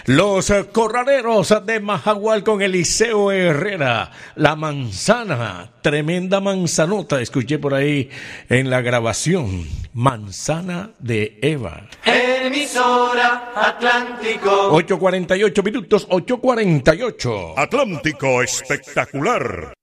Los corraleros de Majagual con Eliseo Herrera. La manzana, tremenda manzanota, escuché por ahí en la grabación. Manzana de Eva. Emisora Atlántico. 8:48 minutos, 8:48. Atlántico espectacular.